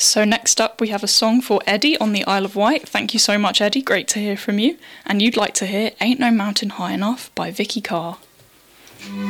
So next up we have a song for Eddie on the Isle of Wight. Thank you so much, Eddie, great to hear from you. And you'd like to hear Ain't No Mountain High Enough by Vicky Carr.